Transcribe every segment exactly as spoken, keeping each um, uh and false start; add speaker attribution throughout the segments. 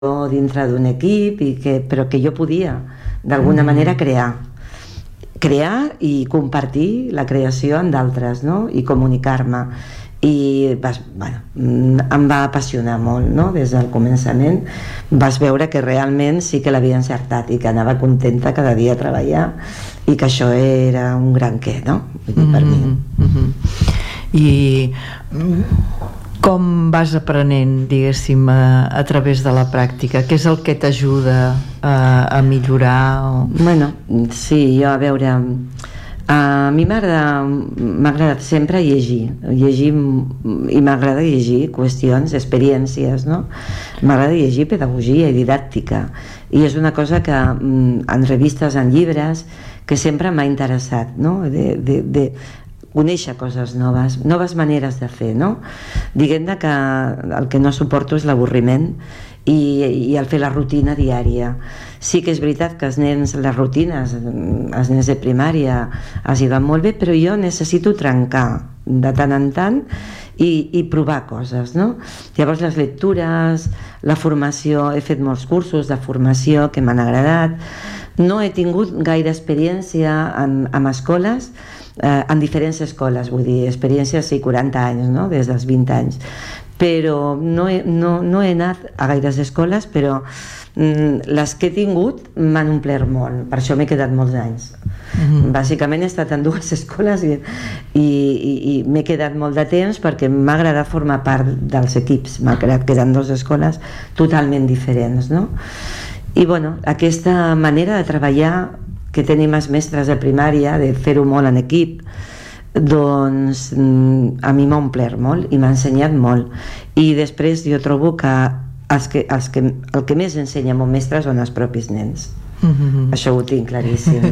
Speaker 1: dintre d'un equip, i que, però que jo podia d'alguna manera crear crear i compartir la creació amb d'altres, no? I comunicar-me, i vas, bueno, em va apassionar molt, no? Des del començament vas veure que realment sí que l'havia encertat i que anava contenta cada dia a treballar, i que això era un gran què, no? Vull dir, per mi.
Speaker 2: Mm-hmm. I com vas aprenent, diguéssim, a, a través de la pràctica? Què és el que t'ajuda a, a millorar? O...
Speaker 1: Bueno, sí, jo, a veure, a mi m'agrada, m'ha agradat sempre llegir, llegir i m'agrada llegir qüestions, experiències, no? M'agrada llegir pedagogia i didàctica, i és una cosa que en revistes, en llibres, que sempre m'ha interessat, no? De, de, de conèixer coses noves, noves maneres de fer, no? Diguem-ne que el que no suporto és l'avorriment i, i el fer la rutina diària. Sí que és veritat que els nens, les rutines, els nens de primària els hi van molt bé, però jo necessito trencar de tant en tant i, i provar coses, no? Llavors les lectures, la formació, he fet molts cursos de formació que m'han agradat. No he tingut gaire experiència en, en escoles, eh, en diferents escoles, vull dir, experiències sí, quaranta anys, no? Des dels vint anys, però no he, no, no he anat a gaires escoles, però mm, les que he tingut m'han omplert molt, per això m'he quedat molts anys. Mm-hmm. Bàsicament he estat en dues escoles i, i, i, i m'he quedat molt de temps perquè m'ha agradat formar part dels equips, malgrat que eren dues escoles totalment diferents, no? I bueno, aquesta manera de treballar que tenim els mestres de primària, de fer-ho molt en equip, doncs a mi m'ha omplert molt i m'ha ensenyat molt. I després jo trobo que, els que, els que el que més ensenya un mestre són els propis nens. Mm-hmm. Això ho tinc claríssim.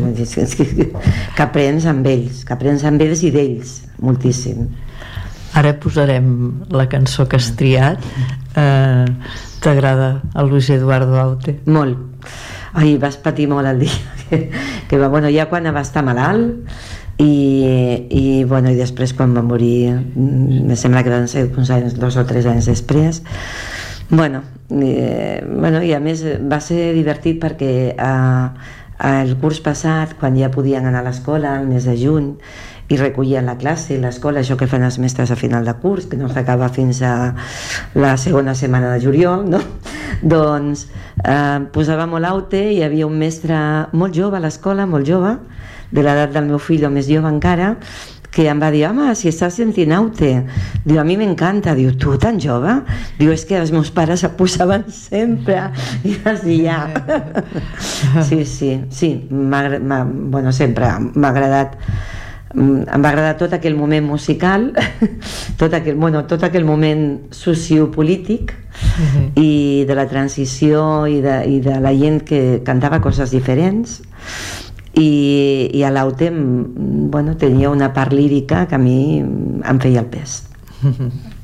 Speaker 1: Que aprens amb ells, que aprens amb ells i d'ells moltíssim.
Speaker 2: Ara posarem la cançó que has triat. Eh, T'agrada el Luis Eduardo Aute?
Speaker 1: Molt. Ai, vas patir molt el dia que, que va, bueno, ja quan va estar malalt i, i, bueno, i després quan va morir, em sembla que van ser uns anys, dos o tres anys després. Bueno, eh, bueno, i a més va ser divertit perquè eh, el curs passat, quan ja podien anar a l'escola el mes de juny i recollien la classe, l'escola, això que fan els mestres a final de curs, que no s'acaba fins a la segona setmana de juliol, no? Doncs eh, posava molt Aute, i hi havia un mestre molt jove a l'escola, molt jove, de l'edat del meu fill o més jove encara, que em va dir, home, si estàs sentint Aute. Diu, a mi m'encanta. Diu, tu tan jove? Diu, és que els meus pares el posaven sempre. I vas dir, ja. Sí, sí, sí, m'ha, bueno, sempre m'ha agradat. Em va agradar tot aquell moment musical, tot aquell, bueno, tot aquell moment sociopolític, uh-huh. i de la transició i de, i de la gent que cantava coses diferents, i, i a l'Aute, bueno, tenia una part lírica que a mi em feia el pes. Uh-huh.